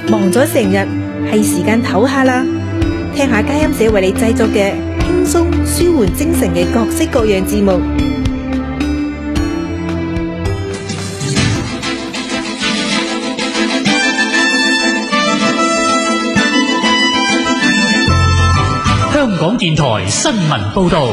忙咗成日，係時間唞下啦。聽下佳音社為你製作嘅輕鬆舒緩精神嘅各式各樣節目。 香港電台新聞報道。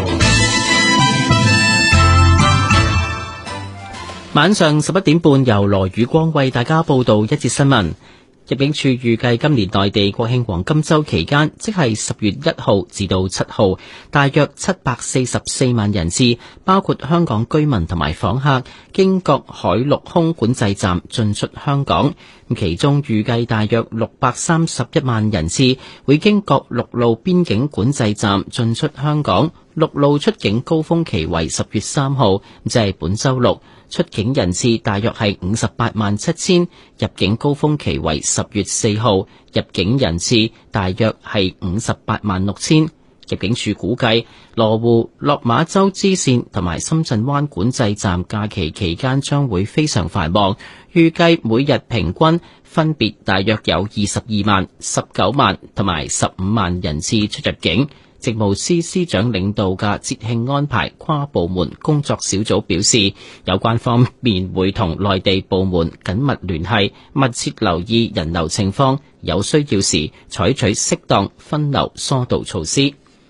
晚上11點半，由羅宇光為大家報道一節新聞。入境處預計今年內地國慶黃金週期間，即係10月1號至到7號，大約744萬人次，包括香港居民同埋訪客，經各海陸空管制站進出香港。其中預計大約631萬人次會經各陸路邊境管制站進出香港。陸路出境高峰期為10月3號，即係本週六。出境人次大約係58萬7千，入境高峰期為10月4號，入境人次大約係58萬6千。入境處估計，羅湖、落馬洲支線同埋深圳灣管制站假期期間將會非常繁忙，預計每日平均分別大約有22萬、19萬同埋15萬人次出入境。政務司司長領導嘅節慶安排跨部門工作小組表示，有關方面會同內地部門緊密聯繫，密切留意人流情況，有需要時採取適當分流疏導措施。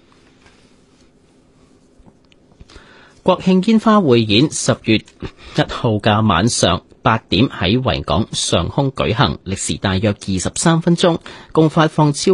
國慶煙花匯演10月1號嘅晚上8點喺維港上空舉行，歷時大約23分鐘，共發放超